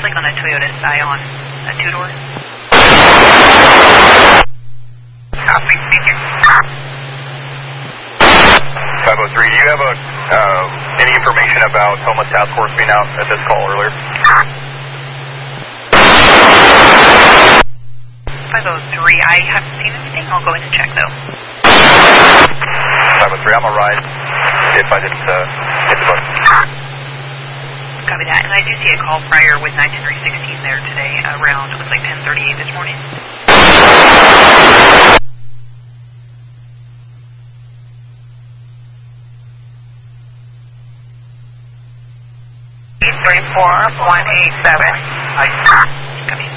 looks like on a Toyota Scion, a two-door. Copy, thank you. 503, do you have any information about homeless task force being out at this call earlier? 503, I haven't seen anything. I'll go in and check, though. 503, I'm a ride if I didn't hit the button. Copy that. And I do see a call prior with 910-316 there today around, it looks like 10:38 this morning. 34187. Copy.